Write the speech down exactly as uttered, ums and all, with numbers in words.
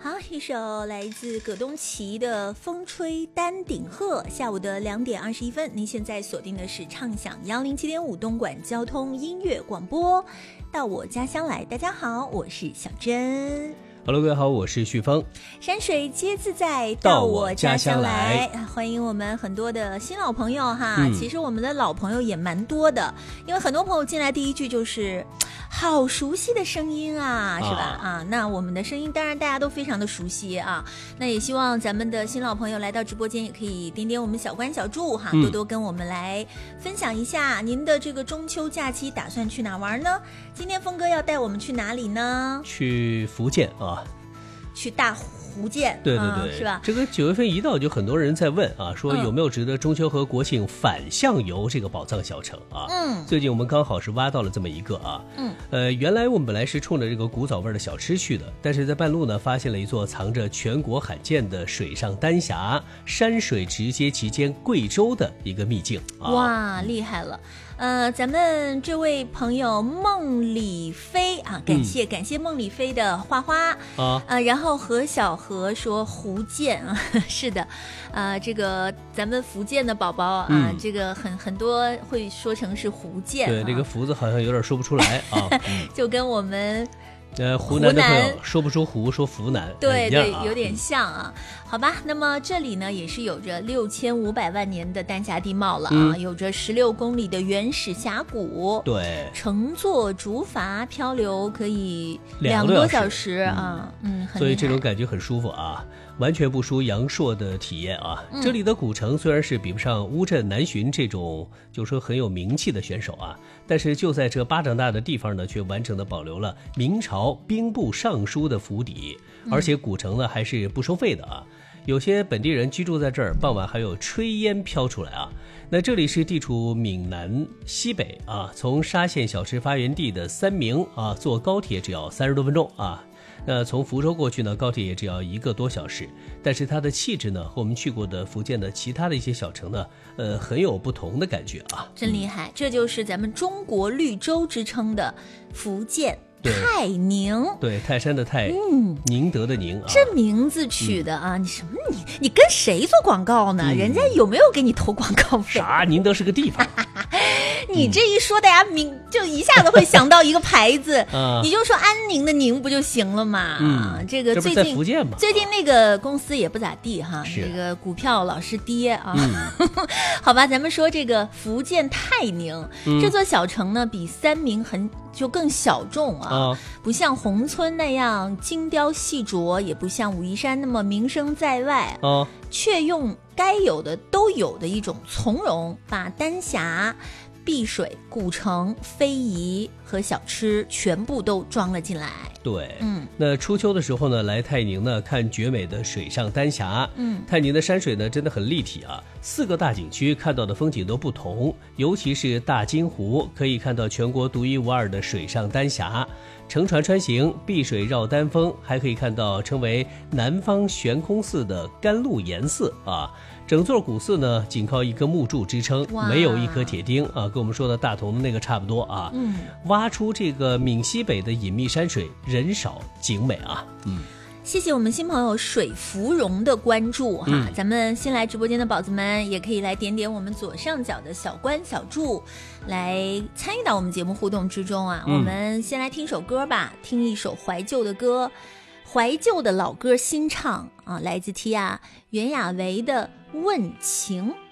好，一首来自葛东奇的《风吹丹顶鹤》。下午的两点二十一分，您现在锁定的是畅享幺零七点五东莞交通音乐广播。到我家乡来，大家好，我是小珍。 Hello， 各位好，我是旭峰。 山水皆自在， 到我家乡来。 欢迎我们很多的新老朋友哈、 嗯， 其实我们的老朋友也蛮多的，因为很多朋友进来第一句就是好熟悉的声音啊，是吧？啊, 啊，那我们的声音当然大家都非常的熟悉啊。那也希望咱们的新老朋友来到直播间，也可以点点我们小关小筑哈、嗯，多多跟我们来分享一下您的这个中秋假期打算去哪玩呢？今天峰哥要带我们去哪里呢？ 去福建啊， 去大福建， 对对对、 嗯，是吧？ 这个九月份一到，就很多人在问啊，说有没有值得中秋和国庆反向游这个宝藏小城啊？嗯，最近我们刚好是挖到了这么一个啊，嗯，呃，原来我们本来是冲着这个古早味的小吃去的，但是在半路呢，发现了一座藏着全国罕见的水上丹霞，山水直接其间贵州的一个秘境啊！ 哇，厉害了！呃，咱们这位朋友孟李飞啊，感谢、嗯、感谢孟李飞的花花啊，呃，然后何小何说福建啊，是的，呃，这个咱们福建的宝宝啊，嗯、这个很很多会说成是福建、啊， 对，这个福字好像有点说不出来啊， 嗯、就跟我们。 呃，湖南的朋友说不出湖，说湖南， 对对，有点像啊。好吧，那么这里呢也是有着六千五百万年的丹霞地貌了啊，嗯、有着十六公里的原始峡谷， 对， 乘坐竹筏漂流可以两个多小时啊，嗯， 所以这种感觉很舒服啊。完全不输阳朔的体验啊！嗯、这里的古城虽然是比不上乌镇南浔这种就说很有名气的选手啊，但是就在这巴掌大的地方呢，却完整的保留了明朝兵部尚书的府邸，而且古城呢还是不收费的啊。有些本地人居住在这儿，傍晚还有炊烟飘出来啊。那这里是地处闽南西北啊，从沙县小吃发源地的三明啊，坐高铁只要三十多分钟啊。那从福州过去呢，高铁也只要一个多小时，但是它的气质呢，和我们去过的福建的其他的一些小城呢，呃，很有不同的感觉啊。 真厉害，这就是咱们中国绿洲之称的福建泰宁， 对，泰山的泰，嗯，宁德的宁啊， 这名字取的啊，嗯、你什么你你跟谁做广告呢？嗯、人家有没有给你投广告费？ 啥？宁德是个地方。 你这一说，大家明就一下子会想到一个牌子，嗯、你就说安宁的宁不就行了嘛？ 嗯， 这个最近最近那个公司也不咋地哈，这个股票老是跌啊。嗯、好吧，咱们说这个福建泰宁、嗯、这座小城呢，比三明很就更小众啊，啊不像宏村那样精雕细琢，也不像武夷山那么名声在外，啊、却用该有的都有的一种从容，把丹霞、碧水、古城、非遗和小吃全部都装了进来。 对，嗯，那初秋的时候呢，来泰宁呢看绝美的水上丹霞。嗯，泰宁的山水呢真的很立体啊，四个大景区看到的风景都不同，尤其是大金湖，可以看到全国独一无二的水上丹霞。乘船穿行，碧水绕丹峰，还可以看到称为南方悬空寺的甘露岩寺啊。整座古寺呢，仅靠一根木柱支撑，没有一颗铁钉啊，跟我们说的大同的那个差不多啊。嗯，挖出这个闽西北的隐秘山水，人少景美啊。嗯。 谢谢我们新朋友水芙蓉的关注哈、嗯，咱们新来直播间的宝子们也可以来点点我们左上角的小关小筑，来参与到我们节目互动之中啊、嗯。我们先来听首歌吧，听一首怀旧的歌，怀旧的老歌新唱啊，来自提亚袁娅维的《问情》。